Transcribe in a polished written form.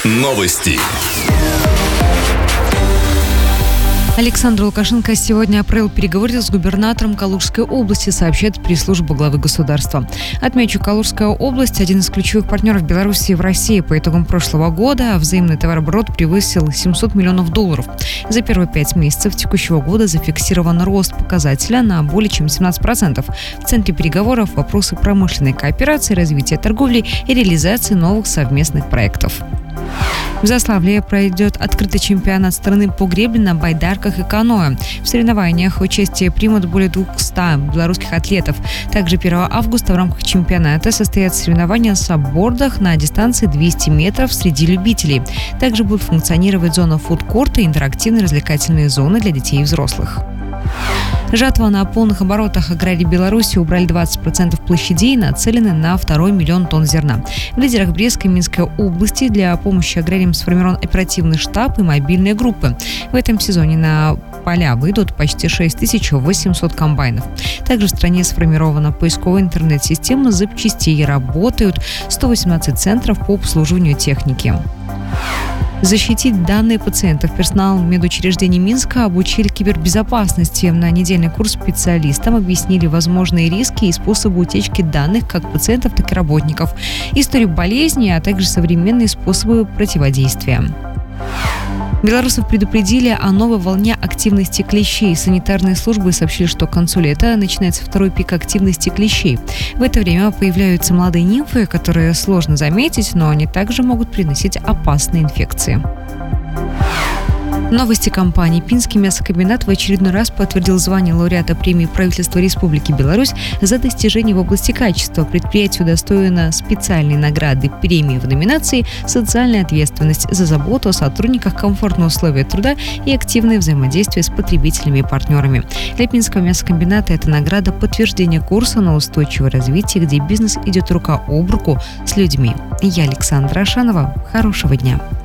Новости. Александр Лукашенко сегодня провел переговоры с губернатором Калужской области, сообщает пресс-служба главы государства. Отмечу, Калужская область – один из ключевых партнеров Беларуси в России. По итогам прошлого года взаимный товарооборот превысил $700 миллионов. За первые 5 месяцев текущего года зафиксирован рост показателя на более чем 17%. В центре переговоров вопросы промышленной кооперации, развития торговли и реализации новых совместных проектов. В Заславле пройдет открытый чемпионат страны по гребле на байдарках и каноэ. В соревнованиях участие примут более 200 белорусских атлетов. Также 1 августа в рамках чемпионата состоят соревнования в саббордах на дистанции 200 метров среди любителей. Также будут функционировать зона фудкорта и интерактивные развлекательные зоны для детей и взрослых. Жатва на полных оборотах. Аграрии Беларуси убрали 20% площадей, нацелены на 2 миллион тонн зерна. В лидерах Брестской и Минской области для помощи аграриям сформирован оперативный штаб и мобильные группы. В этом сезоне на поля выйдут почти 6800 комбайнов. Также в стране сформирована поисковая интернет-система запчастей. Работают 118 центров по обслуживанию техники. Защитить данные пациентов. Персонал медучреждений Минска обучили кибербезопасности. На недельный курс специалистам объяснили возможные риски и способы утечки данных как пациентов, так и работников, историю болезни, а также современные способы противодействия. Белорусов предупредили о новой волне активности клещей. Санитарные службы сообщили, что к концу лета начинается второй пик активности клещей. В это время появляются молодые нимфы, которые сложно заметить, но они также могут приносить опасные инфекции. Новости компании. Пинский мясокомбинат в очередной раз подтвердил звание лауреата премии правительства Республики Беларусь за достижения в области качества. Предприятию удостоено специальной награды премии в номинации «Социальная ответственность» за заботу о сотрудниках, комфортные условия труда и активное взаимодействие с потребителями и партнерами. Для Пинского мясокомбината это награда подтверждения курса на устойчивое развитие, где бизнес идет рука об руку с людьми. Я Александра Ашанова. Хорошего дня.